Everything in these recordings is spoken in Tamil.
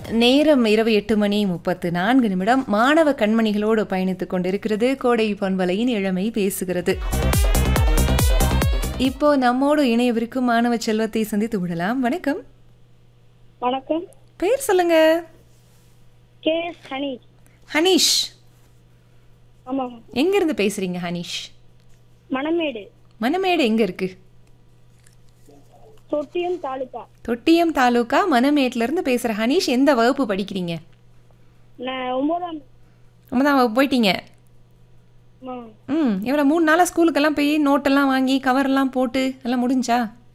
நேரம் இரவு 8:34 மாணவ கண்மணிகளோடு பயணித்துக் கொண்டிருக்கிறது கோடை பொன்வலையின் இளமை பேசுகிறது. இப்போ நம்மோடு இணையவிருக்கும் மாணவ செல்வத்தை சந்தித்து விடலாம். வணக்கம். வணக்கம். பேர் சொல்லுங்க. கேஎஸ் ஹனீஷ். ஹனீஷ். ஆமாம். எங்க இருந்து பேசுறீங்க ஹனீஷ்? மணமேடு. மணமேடு எங்க இருக்கு? தொட்டியம் தாலுகா. தொட்டியம் தாலுகா மணமேட்ல இருந்து பேசுற ஹனீஷ். எந்த வகுப்பு படிக்கிறீங்க? நான் 9ஆம் வகுப்பு போயிட்டீங்க. இவ்வளோ 3 நாளாக ஸ்கூலுக்கெல்லாம் போய் நோட்டெல்லாம் வாங்கி கவரெல்லாம் போட்டு எல்லாம் முடிஞ்சா?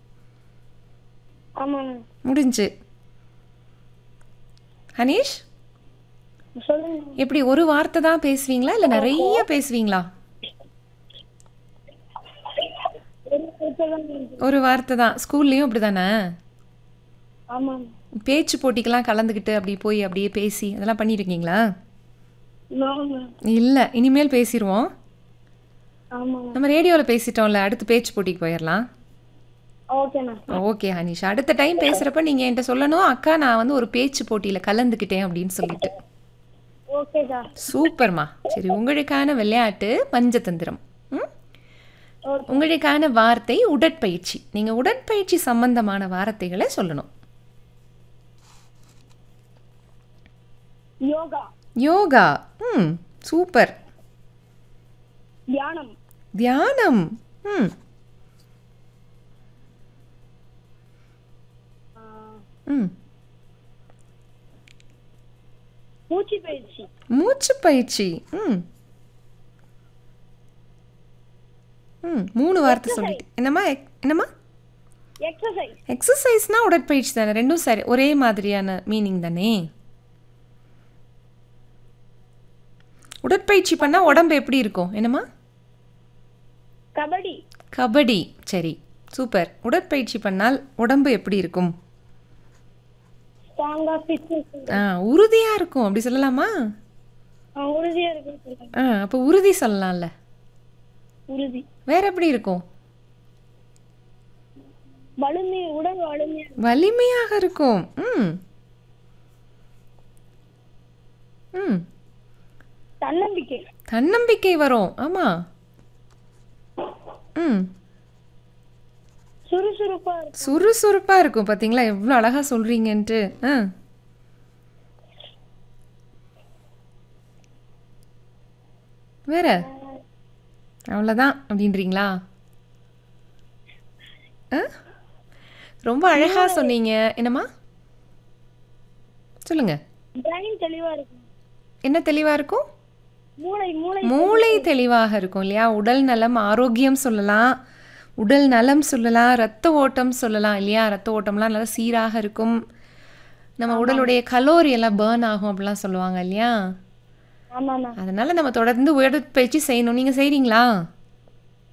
ஆமாம். முடிஞ்சு. ஹனீஷ் சொல்லுங்க. எப்படி ஒரு வார்த்தை தான் பேசுவீங்களா இல்லை நிறைய பேசுவீங்களா? ஒரு வார்த்தை தான். ஸ்கூல்லையும் அப்படி தானே? ஆமாம். பேச்சு போட்டிக்கெல்லாம் கலந்துக்கிட்டு அப்படி போய் அப்படியே பேசி அதெல்லாம் பண்ணியிருக்கீங்களா? இல்லை, இனிமேல் பேசிடுவோம். நம்ம ரேடியோவில் பேசிட்டோம்ல, அடுத்து பேச்சு போட்டிக்கு போயிடலாம். ஓகே ஹனீஷ், அடுத்த டைம் பேசுகிறப்ப நீங்கள் என்கிட்ட சொல்லணும், அக்கா நான் வந்து ஒரு பேச்சு போட்டியில் கலந்துக்கிட்டேன் அப்படின்னு சொல்லிட்டு. சூப்பர்மா. சரி, உங்களுக்கான விளையாட்டு பஞ்சதந்திரம். உங்களுக்கான வார்த்தை உடற்பயிற்சி. நீங்கள் உடற்பயிற்சி சம்பந்தமான வார்த்தைகளை சொல்லணும். யோகா. யோகா. சூப்பர். தியானம். தியானம். மூச்சு பயிற்சி. மூச்சு பயிற்சி. 3 வார்த்தை சொல்லிட்டு. என்னம்மா? எக்ஸசைஸ். எக்ஸசைஸ்னா உடற்பயிற்சி தானே? ரெண்டும் சரி, ஒரே மாதிரியான மீனிங் தானே? உடற்பயிற்சி பண்ணா உடம்பு எப்படி இருக்கும்? என்னம்மா? கபடி. கபடி. சரி, சூப்பர். உடற்பயிற்சி பண்ணால் உடம்பு எப்படி இருக்கும்? உறுதியா இருக்கும். அப்படி சொல்லலாமா? உறுதியா இருக்கும். அப்போ உறுதி சொல்லலாம்ல. உறுதி. வேற எப்படி இருக்கும்? வலிமையாக இருக்கும். தன்னம்பிக்கை. தன்னம்பிக்கை வரும். ஆமா. சுறுசுறுப்பா இருக்கும். பாத்தீங்களா எவ்வளவு அழகா சொல்றீங்கன்ட்டு. வேற அவ்வளவுதான் அப்படின்றீங்களா? ரொம்ப அழகா சொன்னீங்க. என்னம்மா சொல்லுங்க. என்ன தெளிவா இருக்கும்? மூளை தெளிவாக இருக்கும் இல்லையா? உடல் நலம், ஆரோக்கியம் சொல்லலாம், உடல் நலம் சொல்லலாம், ரத்த ஓட்டம் சொல்லலாம் இல்லையா? ரத்த ஓட்டம்லாம் நல்லா சீராக இருக்கும். நம்ம உடலுடைய கலோரி எல்லாம் பேர்ன் ஆகும் அப்படிலாம் சொல்லுவாங்க இல்லையா? அதனால நம்ம தொடர்ந்து உடற்பயிற்சி செய்யணும். நீங்க செய்றீங்களா?